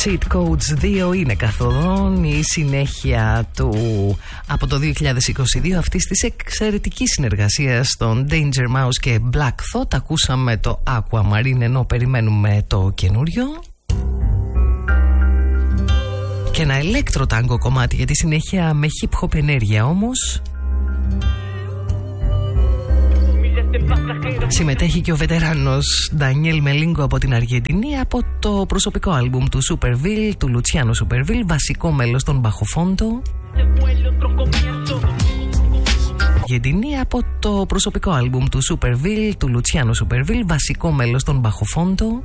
Cheat Codes 2 είναι καθοδόν, η συνέχεια του από το 2022 αυτής της εξαιρετικής συνεργασίας των Danger Mouse και Black Thought. Ακούσαμε το Aquamarine ενώ περιμένουμε το καινούριο. Και ένα ηλέκτρο-τάγκο κομμάτι για τη συνέχεια με hip-hop ενέργεια όμως. Συμμετέχει και ο βετεράνος Ντανιέλ Μελίνγκο από την Αργεντινή από το προσωπικό άλμπουμ του Superville, του Λουτσιάνο Superville, βασικό μέλος των Μπαχοφόντο. Αργεντινή από το προσωπικό άλμπουμ του Superville, του Λουτσιάνο Superville, βασικό μέλος των Μπαχοφόντο.